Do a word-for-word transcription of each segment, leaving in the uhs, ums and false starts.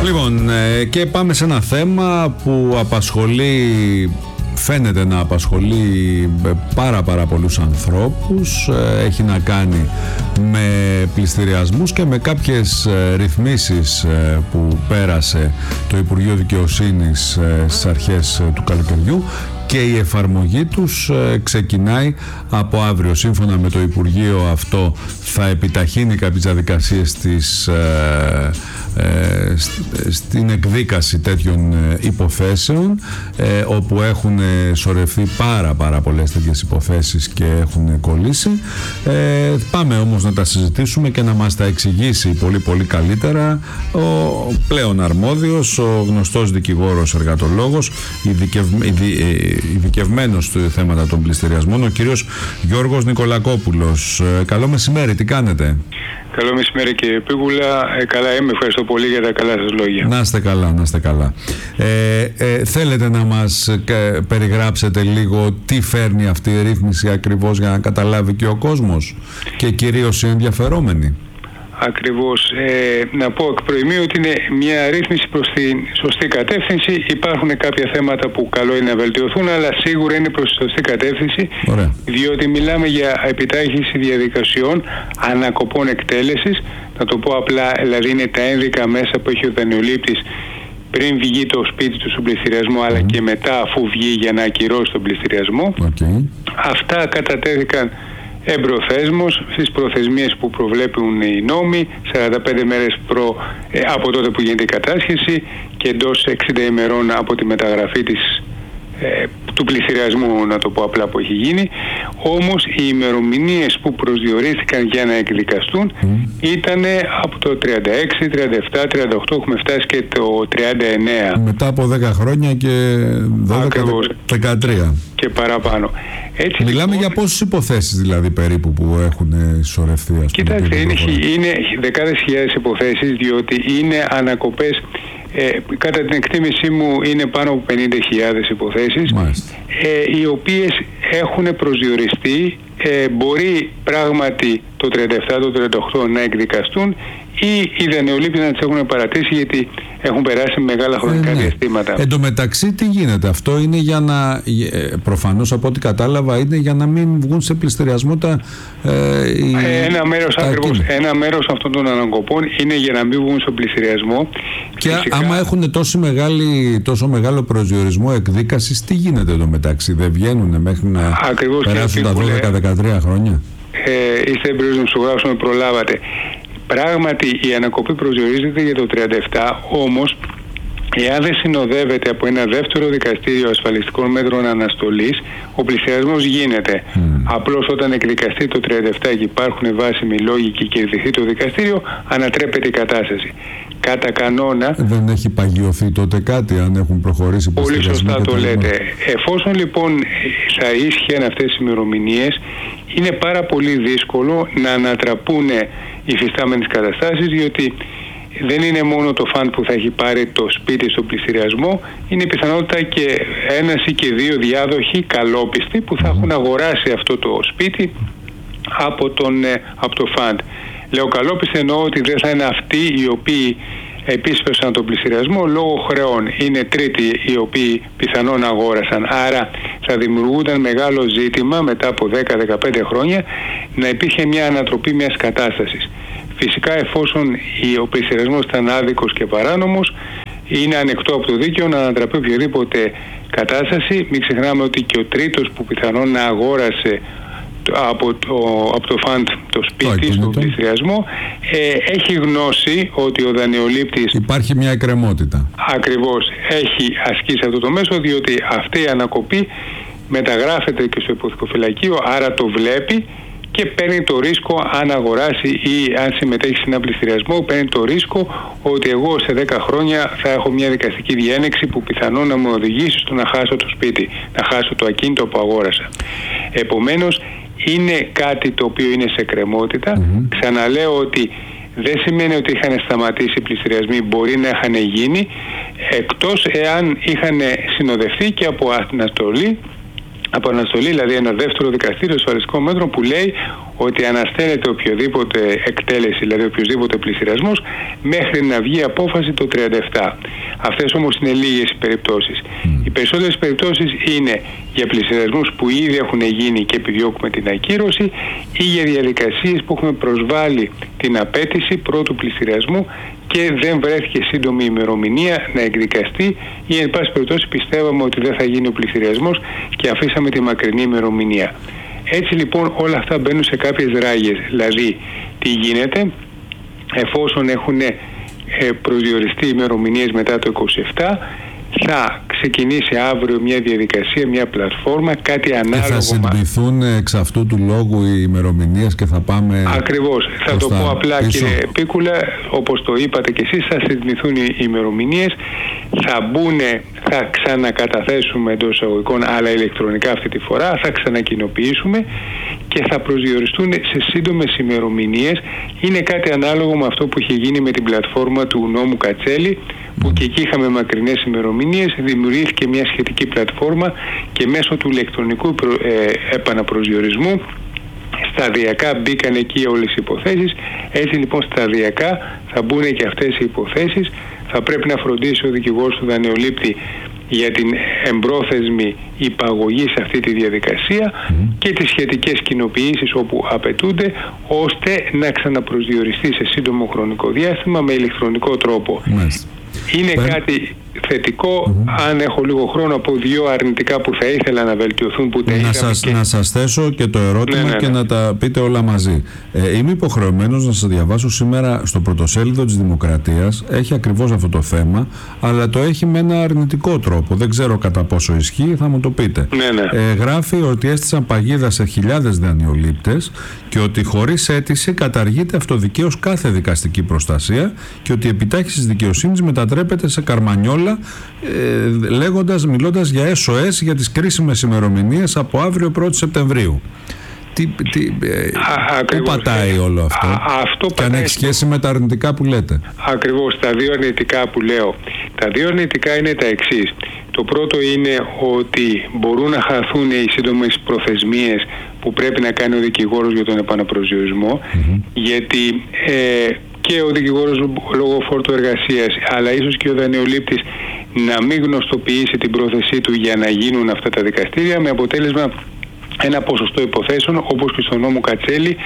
Λοιπόν, και πάμε σε ένα θέμα που απασχολεί, φαίνεται να απασχολεί πάρα πάρα πολλούς ανθρώπους. Έχει να κάνει με πληστηριασμούς και με κάποιες ρυθμίσεις που πέρασε το Υπουργείο Δικαιοσύνης στις αρχές του καλοκαιριού και η εφαρμογή τους ξεκινάει από αύριο. Σύμφωνα με το Υπουργείο, αυτό θα επιταχύνει κάποιες διαδικασίες της, ε, ε, στην εκδίκαση τέτοιων υποθέσεων, ε, όπου έχουν σωρευτεί πάρα πάρα πολλές τέτοιες υποθέσεις και έχουν κολλήσει. Ε, πάμε όμως να τα συζητήσουμε και να μας τα εξηγήσει πολύ πολύ καλύτερα ο πλέον αρμόδιος, ο γνωστός δικηγόρος εργατολόγος, ειδικευ... ειδι... ειδικευμένος στο θέματα των πληστηριασμών, ο κύριος Γιώργος Νικολακόπουλος. Ε, καλό μεσημέρι, τι κάνετε? Καλό μεσημέρι κύριε Πίγουλα. Ε, καλά είμαι, ευχαριστώ πολύ για τα καλά σας λόγια. Να είστε καλά, να είστε καλά. Ε, ε, θέλετε να μας ε, περιγράψετε λίγο τι φέρνει αυτή η ρύθμιση ακριβώς, για να καταλάβει και ο κόσμος και κυρίως οι ενδιαφερόμενοι? Ακριβώς. Ε, να πω εκ προημίου ότι είναι μια ρύθμιση προς την σωστή κατεύθυνση. Υπάρχουν κάποια θέματα που καλό είναι να βελτιωθούν, αλλά σίγουρα είναι προς τη σωστή κατεύθυνση. Ωραία. Διότι μιλάμε για επιτάχυνση διαδικασιών ανακοπών εκτέλεσης. Να το πω απλά, δηλαδή είναι τα ένδικα μέσα που έχει ο δανειολήπτης πριν βγει το σπίτι του στον πληστηριασμό, αλλά mm. και μετά αφού βγει για να ακυρώσει τον πληστηριασμό. Okay. Αυτά κατατέθηκαν εμπροθέσμως στις προθεσμίες που προβλέπουν οι νόμοι, σαράντα πέντε μέρες προ, ε, από τότε που γίνεται η κατάσχεση και εντός εξήντα ημερών από τη μεταγραφή της, ε, του πληστηριασμού, να το πω απλά, που έχει γίνει. Όμως οι ημερομηνίες που προσδιορίστηκαν για να εκδικαστούν mm. ήταν από το τριάντα έξι, τριάντα επτά, τριάντα οκτώ, έχουμε φτάσει και το τριάντα εννέα. Μετά από δέκα χρόνια και δώδεκα, δεκατρία. Και παραπάνω. Έτσι, μιλάμε λοιπόν, για πόσες υποθέσεις δηλαδή περίπου που έχουν σωρευτεί? Κοιτάξτε, είναι, είναι δεκάδες χιλιάδες υποθέσεις, διότι είναι ανακοπές. Ε, κατά την εκτίμησή μου είναι πάνω από πενήντα χιλιάδες υποθέσεις, ε, οι οποίες έχουν προσδιοριστεί. Ε, μπορεί πράγματι το τριάντα επτά, το τριάντα οκτώ να εκδικαστούν ή οι δανειολήπτες να τις έχουν παρατήσει, γιατί έχουν περάσει μεγάλα χρονικά ε, ναι. διαστήματα. Εν τω μεταξύ τι γίνεται? Αυτό είναι για να, προφανώς από ό,τι κατάλαβα, είναι για να μην βγουν σε πληστηριασμό τα ε, οι, ένα, μέρος, τα ακριβώς, ένα μέρος αυτών των ανακοπών είναι για να μην βγουν στο πληστηριασμό. Και φυσικά, άμα έχουν τόσο, μεγάλη, τόσο μεγάλο προσδιορισμό εκδίκασης, τι γίνεται εν τω μεταξύ? Δεν βγαίνουν μέχρι να ακριβώς, περάσουν τα δώδεκα δεκατρία χρόνια? Ε, είστε εμπειρός δημοσιογράφος, με προλάβατε. Πράγματι η ανακοπή προσδιορίζεται για το τριάντα επτά, όμως εάν δεν συνοδεύεται από ένα δεύτερο δικαστήριο ασφαλιστικών μέτρων αναστολής, ο πληστηριασμός γίνεται. Mm. Απλώς όταν εκδικαστεί το τριάντα επτά και υπάρχουν βάσιμοι λόγοι και κερδιθεί το δικαστήριο, ανατρέπεται η κατάσταση. Κατά κανόνα... Δεν έχει παγιωθεί τότε κάτι, αν έχουν προχωρήσει πολύ σωστά το λέτε. Εφόσον λοιπόν θα ίσχυαν αυτές οι ημερομηνίες, είναι πάρα πολύ δύσκολο να ανατραπούν οι φυστάμενες καταστάσεις, διότι δεν είναι μόνο το φαντ που θα έχει πάρει το σπίτι στο πληστηριασμό, είναι η πιθανότητα και ένας ή και δύο διάδοχοι καλόπιστοι που θα έχουν αγοράσει αυτό το σπίτι από, τον, από το φαντ. Λέω καλόπιστοι, εννοώ ότι δεν θα είναι αυτοί οι οποίοι επίσπευσαν τον πληστηριασμό λόγω χρεών. Είναι τρίτοι οι οποίοι πιθανόν αγόρασαν. Άρα θα δημιουργούνταν μεγάλο ζήτημα μετά από δέκα με δεκαπέντε χρόνια να υπήρχε μια ανατροπή μιας κατάστασης. Φυσικά, εφόσον ο πληστηριασμός ήταν άδικος και παράνομος, είναι ανεκτό από το δίκαιο να ανατραπεί οποιοδήποτε κατάσταση. Μην ξεχνάμε ότι και ο τρίτος που πιθανόν να αγόρασε από το, από το φαντ το σπίτι στον πληστηριασμό ε, έχει γνώση ότι ο δανειολήπτης... Υπάρχει μια εκκρεμότητα. Ακριβώς. Έχει ασκήσει αυτό το μέσο, διότι αυτή η ανακοπή μεταγράφεται και στο υποθηκοφυλακείο, άρα το βλέπει και παίρνει το ρίσκο, αν αγοράσει ή αν συμμετέχει σε ένα πληστηριασμό, παίρνει το ρίσκο ότι εγώ σε δέκα χρόνια θα έχω μια δικαστική διένεξη που πιθανόν να μου οδηγήσει στο να χάσω το σπίτι, να χάσω το ακίνητο που αγόρασα. Επομένως, είναι κάτι το οποίο είναι σε κρεμότητα. Mm-hmm. Ξαναλέω ότι δεν σημαίνει ότι είχαν σταματήσει οι πληστηριασμοί, μπορεί να είχαν γίνει, εκτός εάν είχαν συνοδευτεί και από αναστολή από αναστολή, δηλαδή ένα δεύτερο δικαστήριο ασφαλιστικών μέτρων που λέει ότι αναστέλλεται οποιοδήποτε εκτέλεση, δηλαδή οποιοδήποτε πληστηριασμός, μέχρι να βγει απόφαση το τριάντα επτά. Αυτές όμως είναι λίγες οι περιπτώσεις. Mm. Οι περισσότερες περιπτώσεις είναι για πληστηριασμούς που ήδη έχουν γίνει και επιδιώκουμε την ακύρωση, ή για διαδικασίες που έχουμε προσβάλει την απέτηση πρώτου πληστηριασμού και δεν βρέθηκε σύντομη ημερομηνία να εκδικαστεί, ή εν πάση περιπτώσει πιστεύαμε ότι δεν θα γίνει ο πληστηριασμός και αφήσαμε τη μακρινή ημερομηνία. Έτσι λοιπόν όλα αυτά μπαίνουν σε κάποιες ράγες. Δηλαδή τι γίνεται εφόσον έχουν προσδιοριστεί ημερομηνίες μετά το είκοσι επτά, θα ξεκινήσει αύριο μια διαδικασία, μια πλατφόρμα, κάτι ανάλογο. Και θα συντηθούν εξ αυτού του λόγου οι ημερομηνίες και θα πάμε... Ακριβώς. Θα το πω απλά πίσω. Κύριε Πίκουλα, όπως το είπατε και εσείς, θα συντηθούν οι ημερομηνίες, θα μπουν, θα ξανακαταθέσουμε εντός εισαγωγικών, αλλά ηλεκτρονικά αυτή τη φορά, θα ξανακοινοποιήσουμε και θα προσδιοριστούν σε σύντομες ημερομηνίες. Είναι κάτι ανάλογο με αυτό που είχε γίνει με την πλατφόρμα του νόμου Κατσέλη, που και εκεί είχαμε μακρινές ημερομηνίες, δημιουργήθηκε μια σχετική πλατφόρμα και μέσω του ηλεκτρονικού ε, επαναπροσδιορισμού σταδιακά μπήκαν εκεί όλες οι υποθέσεις. Έτσι λοιπόν σταδιακά θα μπουν και αυτές οι υποθέσεις. Θα πρέπει να φροντίσει ο δικηγόρος του δανειολήπτη για την εμπρόθεσμη υπαγωγή σε αυτή τη διαδικασία mm. και τις σχετικές κοινοποιήσεις όπου απαιτούνται, ώστε να ξαναπροσδιοριστεί σε σύντομο χρονικό διάστημα με ηλεκτρονικό τρόπο. Mm. Είναι Πέρα. κάτι θετικό. Mm-hmm. Αν έχω λίγο χρόνο, από δύο αρνητικά που θα ήθελα να βελτιωθούν, που τα να, σας, και... να σας θέσω και το ερώτημα ναι, ναι, ναι. και να τα πείτε όλα μαζί. Ε, είμαι υποχρεωμένος να σας διαβάσω σήμερα στο πρωτοσέλιδο της Δημοκρατίας. Έχει ακριβώς αυτό το θέμα, αλλά το έχει με ένα αρνητικό τρόπο. Δεν ξέρω κατά πόσο ισχύει, θα μου το πείτε. Ναι, ναι. Ε, γράφει ότι έστησαν παγίδα σε χιλιάδες δανειολήπτες και ότι χωρίς αίτηση καταργείται αυτοδικαίως κάθε δικαστική προστασία και ότι η επιτάχυνση της δικαιοσύνης μετατρέπεται σε καρμανιόλα, ε, λέγοντας, μιλώντας για ες ο ες για τις κρίσιμες ημερομηνίες από αύριο πρώτη Σεπτεμβρίου. Τι, τι, ε, Α, πού πατάει όλο αυτό, α, αυτό και αν έχει σχέση με τα αρνητικά που λέτε? Ακριβώς, τα δύο αρνητικά που λέω. Τα δύο αρνητικά είναι τα εξής. Το πρώτο είναι ότι μπορούν να χαθούν οι σύντομες προθεσμίες που πρέπει να κάνει ο δικηγόρος για τον επαναπροσδιορισμό, mm-hmm. γιατί ε, και ο δικηγόρος λόγω φόρτου εργασίας, αλλά ίσως και ο δανειολήπτης να μην γνωστοποιήσει την πρόθεσή του για να γίνουν αυτά τα δικαστήρια, με αποτέλεσμα ένα ποσοστό υποθέσεων, όπως και στο νόμο Κατσέλη,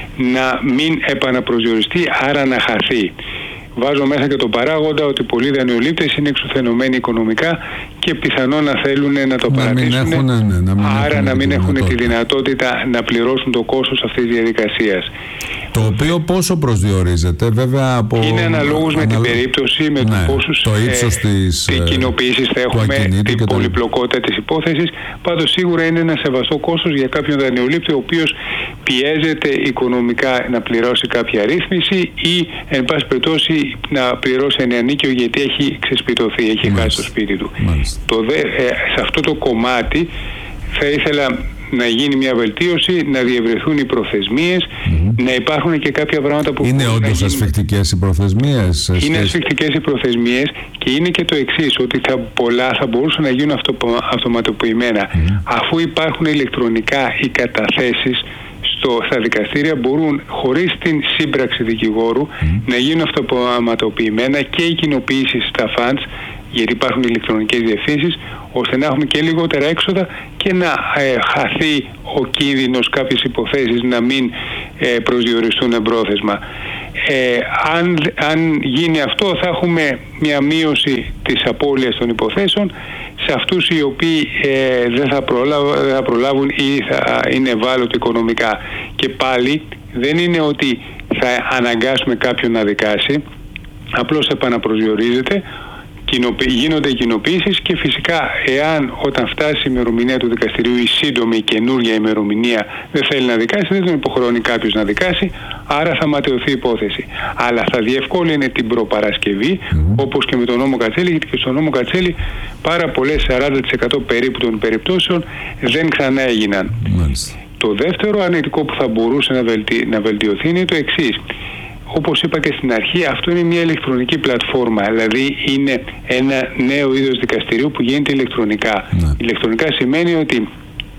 να μην επαναπροσδιοριστεί, άρα να χαθεί. Βάζω μέσα και το παράγοντα ότι πολλοί δανειολήπτες είναι εξουθενωμένοι οικονομικά και πιθανόν να θέλουν να το παρατήσουν, ναι, να μην άρα έχουν να μην έχουν τη δυνατότητα να πληρώσουν το κόστος αυτής της διαδικασίας. Το οποίο πόσο προσδιορίζεται, βέβαια από... Είναι αναλόγως με την περίπτωση, με ναι, τους πόσους το ύψος ε, της, τι κοινοποιήσεις θα έχουμε, την πολυπλοκότητα της υπόθεσης. Πάντως σίγουρα είναι ένα σεβαστό κόστος για κάποιον δανειολήπτη ο οποίος πιέζεται οικονομικά να πληρώσει κάποια ρύθμιση ή εν πάση περιπτώσει να πληρώσει ένα ενίκιο γιατί έχει ξεσπιτωθεί, έχει χάσει το σπίτι του. Το δε, ε, σε αυτό το κομμάτι θα ήθελα να γίνει μια βελτίωση, να διευρυνθούν οι προθεσμίες, mm-hmm. να υπάρχουν και κάποια πράγματα που... Είναι όντως ασφικτικές οι προθεσμίες? Είναι ασφικτικές οι προθεσμίες και είναι και το εξής, ότι θα, πολλά θα μπορούσαν να γίνουν αυτο, αυτοματοποιημένα. Mm-hmm. Αφού υπάρχουν ηλεκτρονικά οι καταθέσεις στο, στα δικαστήρια, μπορούν χωρίς την σύμπραξη δικηγόρου mm-hmm. να γίνουν αυτοματοποιημένα και οι κοινοποιήσεις στα funds, γιατί υπάρχουν ηλεκτρονικές διευθύνσεις, ώστε να έχουμε και λιγότερα έξοδα και να ε, χαθεί ο κίνδυνος κάποιες υποθέσεις να μην ε, προσδιοριστούν εμπρόθεσμα. Ε, αν, αν γίνει αυτό θα έχουμε μια μείωση της απώλειας των υποθέσεων σε αυτούς οι οποίοι ε, δεν, θα προλάβουν, δεν θα προλάβουν ή θα είναι ευάλωτοι οικονομικά. Και πάλι δεν είναι ότι θα αναγκάσουμε κάποιον να δικάσει, απλώς επαναπροσδιορίζεται, γίνονται οι κοινοποιήσεις και φυσικά εάν όταν φτάσει η ημερομηνία του δικαστηρίου η σύντομη η καινούργια ημερομηνία δεν θέλει να δικάσει, δεν τον υποχρεώνει κάποιος να δικάσει, άρα θα ματαιωθεί η υπόθεση. Αλλά θα διευκόλυνε την προπαρασκευή, mm-hmm. όπως και με τον νόμο Κατσέλη, γιατί και στον νόμο Κατσέλη πάρα πολλές, σαράντα τοις εκατό περίπου των περιπτώσεων δεν ξανά έγιναν. Mm-hmm. Το δεύτερο αρνητικό που θα μπορούσε να, βελτι... να βελτιωθεί είναι το εξής. Όπως είπα και στην αρχή, αυτό είναι μια ηλεκτρονική πλατφόρμα, δηλαδή είναι ένα νέο είδος δικαστηρίου που γίνεται ηλεκτρονικά. Ναι. Ηλεκτρονικά σημαίνει ότι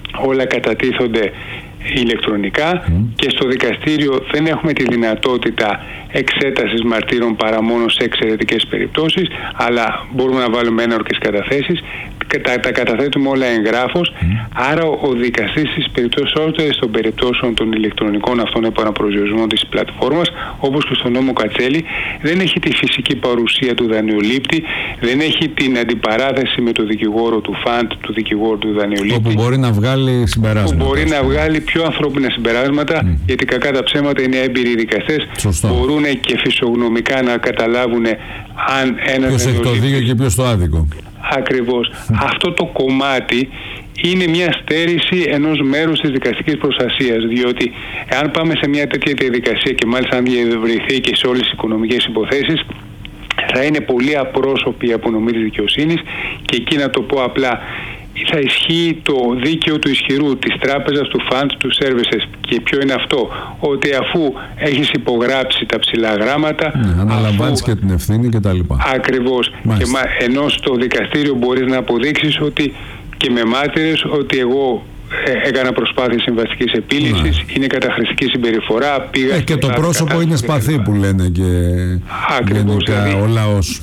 όλα κατατίθονται ηλεκτρονικά mm. και στο δικαστήριο δεν έχουμε τη δυνατότητα εξέτασης μαρτύρων παρά μόνο σε εξαιρετικές περιπτώσεις, αλλά μπορούμε να βάλουμε ένορκες καταθέσεις, τα, τα καταθέτουμε όλα εγγράφως, mm. άρα ο, ο δικαστής στις περιπτώσεις, όσο των περιπτώσεων των ηλεκτρονικών αυτών επαναπροσδιορισμών της πλατφόρμας, όπως και στον νόμο Κατσέλη, δεν έχει τη φυσική παρουσία του δανειολήπτη, δεν έχει την αντιπαράθεση με το δικηγόρο του φαντ, του δικηγόρου του δανειολήπτη, όπου μπορεί να βγάλει συμπεράσματα. Που μπορεί να βγάλει πιο ανθρώπινα συμπεράσματα, mm. γιατί κακά τα ψέματα είναι έμπειροι δικαστές. Σωστό. Μπορούν και φυσιογνωμικά να καταλάβουν αν ένα ποιος έχει το δίκιο και ποιος το άδικο. Ακριβώς. Mm. Αυτό το κομμάτι είναι μια στέρηση ενός μέρους της δικαστικής προστασίας, διότι εάν πάμε σε μια τέτοια διαδικασία και μάλιστα αν διευρυνθεί και σε όλες τις οικονομικές υποθέσεις, θα είναι πολύ απρόσωπη η απονομή της δικαιοσύνης και εκεί, να το πω απλά, θα ισχύει το δίκαιο του ισχυρού, της τράπεζας, του φαντ, του services. Και ποιο είναι αυτό? Ότι αφού έχεις υπογράψει τα ψηλά γράμματα, ναι, αναλαμβάνεις αφού... και την ευθύνη και τα λοιπά. Ακριβώς. Και μα, ενώ στο δικαστήριο μπορείς να αποδείξεις ότι και με μάρτυρες ότι εγώ ε, έκανα προσπάθεια συμβαστικής επίλυσης, ναι. είναι καταχρηστική συμπεριφορά, πήγα... Ε, και το πρόσωπο είναι σπαθί που λένε και Ακριβώς, γενικά δηλαδή, ο λαός.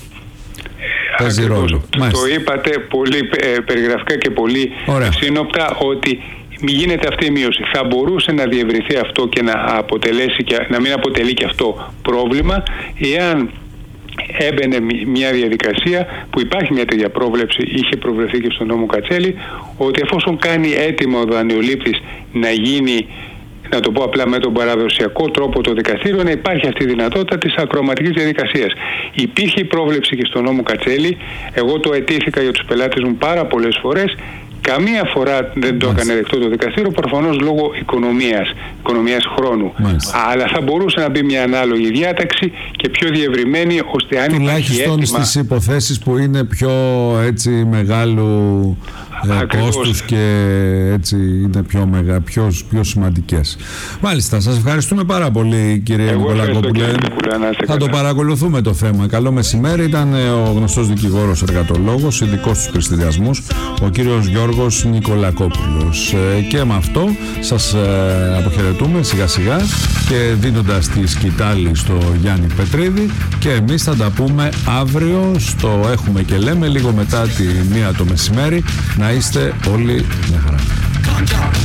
Το, το είπατε πολύ ε, περιγραφικά και πολύ σύνοπτα, ότι μην γίνεται αυτή η μείωση. Θα μπορούσε να διευρυνθεί αυτό και να, αποτελέσει και, να μην αποτελεί και αυτό πρόβλημα, εάν έμπαινε μια διαδικασία που υπάρχει μια τέτοια πρόβλεψη, είχε προβλεφθεί και στον νόμο Κατσέλη, ότι εφόσον κάνει έτοιμο ο δανειολήπτης να γίνει, να το πω απλά με τον παραδοσιακό τρόπο, το δικαστήριο, να υπάρχει αυτή η δυνατότητα της ακροαματικής διαδικασίας. Υπήρχε η πρόβλεψη και στον νόμο Κατσέλη, εγώ το αιτήθηκα για τους πελάτες μου πάρα πολλές φορές, καμία φορά δεν το έκανε δεκτό το δικαστήριο, προφανώς λόγω οικονομίας, οικονομίας χρόνου. Μάλιστα. Αλλά θα μπορούσε να μπει μια ανάλογη διάταξη και πιο διευρυμένη, ώστε αν τουλάχιστον στις υποθέσεις που είναι πιο έτσι μεγάλου ε, κόστους και έτσι είναι πιο, μεγα, πιο, πιο σημαντικές. Μάλιστα, σας ευχαριστούμε πάρα πολύ, κύριε Νικολακόπουλε. Θα το παρακολουθούμε το θέμα. Καλό μεσημέρι. Ήταν ο γνωστός δικηγόρος εργατολόγος, ειδικός στους πληστηριασμούς, ο κύριος Γιώργος Νικολακόπουλος. Και με αυτό σας αποχαιρετούμε σιγά σιγά και δίνοντας τη σκητάλη στο Γιάννη Πετρίδη, και εμείς θα τα πούμε αύριο στο Έχουμε και Λέμε, λίγο μετά τη μία το μεσημέρι. Να είστε όλοι μια χαρά.